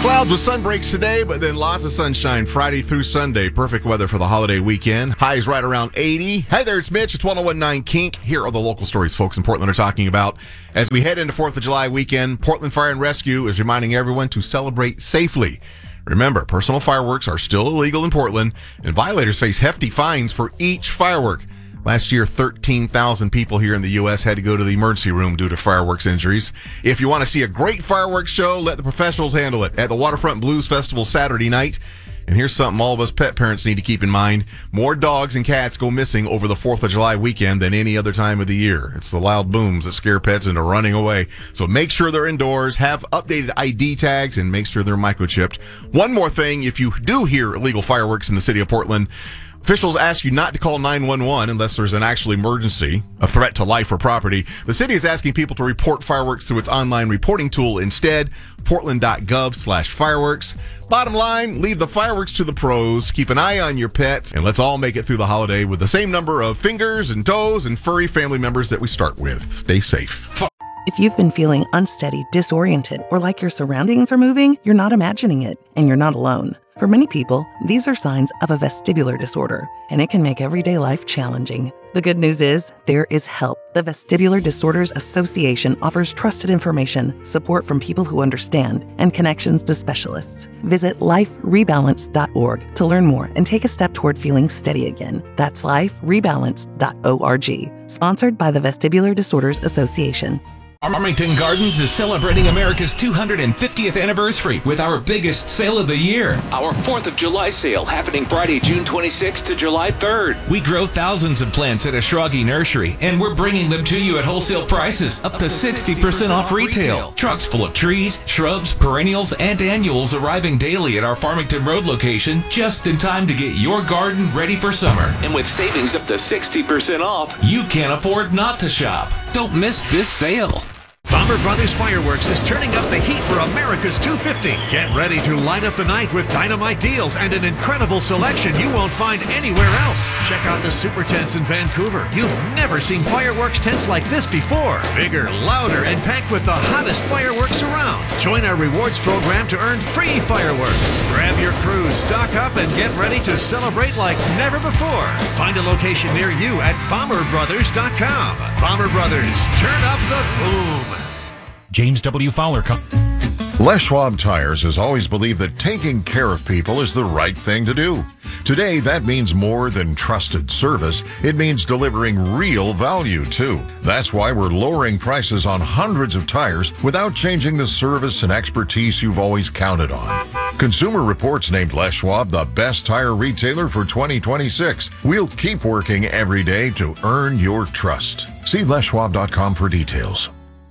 Clouds with sun breaks today, but then lots of sunshine Friday through Sunday. Perfect weather for the holiday weekend. Highs right around 80. Hey there, it's Mitch. It's 101.9 Kink. Here are the local stories folks in Portland are talking about. As we head into 4th of July weekend, Portland Fire and Rescue is reminding everyone to celebrate safely. Remember, personal fireworks are still illegal in Portland, and violators face hefty fines for each firework. Last year, 13,000 people here in the U.S. had to go to the emergency room due to fireworks injuries. If you want to see a great fireworks show, let the professionals handle it at the Waterfront Blues Festival Saturday night. And here's something all of us pet parents need to keep in mind. More dogs and cats go missing over the 4th of July weekend than any other time of the year. It's the loud booms that scare pets into running away. So make sure they're indoors, have updated ID tags, and make sure they're microchipped. One more thing, if you do hear illegal fireworks in the city of Portland, officials ask you not to call 911 unless there's an actual emergency, a threat to life or property. The city is asking people to report fireworks through its online reporting tool instead, portland.gov/fireworks. Bottom line, leave the fireworks to the pros, keep an eye on your pets, and let's all make it through the holiday with the same number of fingers and toes and furry family members that we start with. Stay safe. If you've been feeling unsteady, disoriented, or like your surroundings are moving, you're not imagining it, and you're not alone. For many people, these are signs of a vestibular disorder, and it can make everyday life challenging. The good news is, there is help. The Vestibular Disorders Association offers trusted information, support from people who understand, and connections to specialists. Visit liferebalance.org to learn more and take a step toward feeling steady again. That's liferebalance.org. Sponsored by the Vestibular Disorders Association. Armington Gardens is celebrating America's 250th anniversary with our biggest sale of the year. Our 4th of July sale happening Friday, June 26th to July 3rd. We grow thousands of plants at Ashragi Nursery, and we're bringing them to you at wholesale prices, up to 60% off retail. Trucks full of trees, shrubs, perennials, and annuals arriving daily at our Farmington Road location, just in time to get your garden ready for summer. And with savings up to 60% off, you can't afford not to shop. Don't miss this sale. Bomber Brothers Fireworks is turning up the heat for America's 250. Get ready to light up the night with dynamite deals and an incredible selection you won't find anywhere else. Check out the super tents in Vancouver. You've never seen fireworks tents like this before. Bigger, louder, and packed with the hottest fireworks around. Join our rewards program to earn free fireworks. Grab your crews, stock up, and get ready to celebrate like never before. Find a location near you at bomberbrothers.com. Bomber Brothers, turn up the boom. James W. Fowler. Les Schwab Tires has always believed that taking care of people is the right thing to do. Today, that means more than trusted service. It means delivering real value, too. That's why we're lowering prices on hundreds of tires without changing the service and expertise you've always counted on. Consumer Reports named Les Schwab the best tire retailer for 2026. We'll keep working every day to earn your trust. See leschwab.com for details.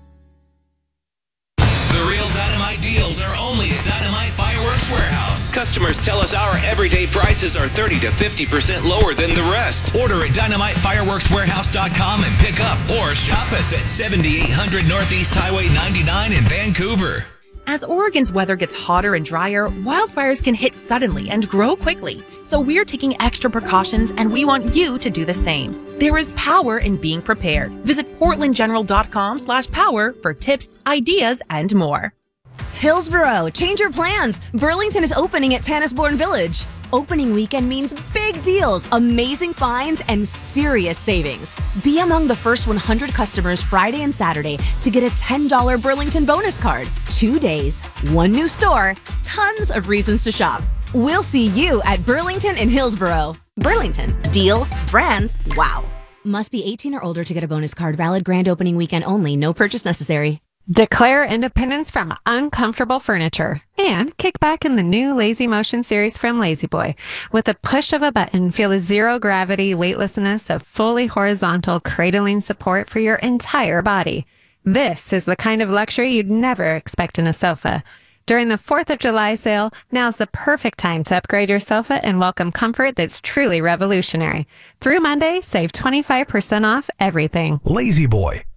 Deals are only at Dynamite Fireworks Warehouse. Customers tell us our everyday prices are 30 to 50% lower than the rest. Order at DynamiteFireworksWarehouse.com and pick up or shop us at 7800 Northeast Highway 99 in Vancouver. As Oregon's weather gets hotter and drier, wildfires can hit suddenly and grow quickly. So we're taking extra precautions, and we want you to do the same. There is power in being prepared. Visit portlandgeneral.com/power for tips, ideas, and more. Hillsboro, change your plans. Burlington is opening at Tannisbourne Village. Opening weekend means big deals, amazing finds, and serious savings. Be among the first 100 customers Friday and Saturday to get a $10 Burlington bonus card. 2 days, one new store, tons of reasons to shop. We'll see you at Burlington in Hillsboro. Burlington, deals, brands, wow. Must be 18 or older to get a bonus card. Valid grand opening weekend only. No purchase necessary. Declare independence from uncomfortable furniture and kick back in the new Lazy Motion series from Lazy Boy. With a push of a button, feel the zero-gravity weightlessness of fully horizontal cradling support for your entire body. This is the kind of luxury you'd never expect in a sofa. During the 4th of July sale, now's the perfect time to upgrade your sofa and welcome comfort that's truly revolutionary. Through Monday, save 25% off everything. Lazy Boy.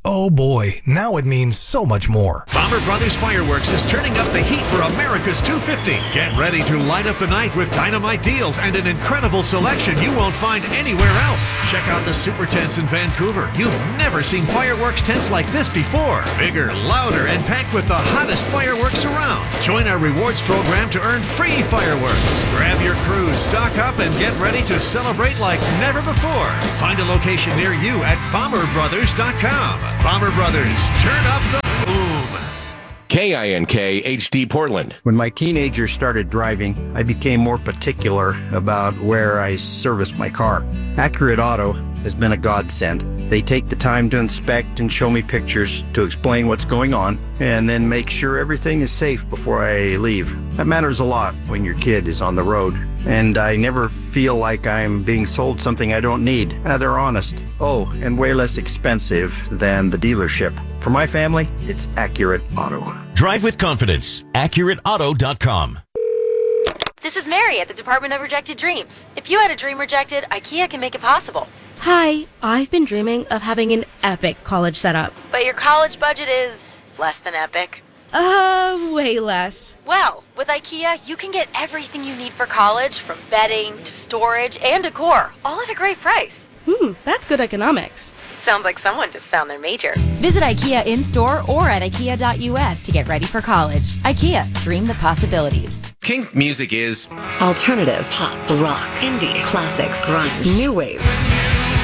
Oh boy, now it means so much more. Bomber Brothers Fireworks is turning up the heat for America's 250. Get ready to light up the night with dynamite deals and an incredible selection you won't find anywhere else. Check out the super tents in Vancouver. You've never seen fireworks tents like this before. Bigger, louder, and packed with the hottest fireworks around. Join our rewards program to earn free fireworks. Grab your crews, stock up, and get ready to celebrate like never before. Find a location near you at bomberbrothers.com. Bomber Brothers, turn up the boom. KINK HD Portland. When my teenagers started driving, I became more particular about where I serviced my car. Accurate Auto has been a godsend. They take the time to inspect and show me pictures to explain what's going on and then make sure everything is safe before I leave. That matters a lot when your kid is on the road. And I never feel like I'm being sold something I don't need. They're honest. Oh, and way less expensive than the dealership. For my family, it's Accurate Auto. Drive with confidence. AccurateAuto.com. This is Mary at the Department of Rejected Dreams. If you had a dream rejected, IKEA can make it possible. Hi, I've been dreaming of having an epic college setup. But your college budget is less than epic. Way less. Well, with IKEA, you can get everything you need for college, from bedding to storage and decor, all at a great price. That's good economics. Sounds like someone just found their major. Visit IKEA in-store or at IKEA.us to get ready for college. IKEA, dream the possibilities. Kink music is alternative, pop, rock, indie, classics, grunge, new wave.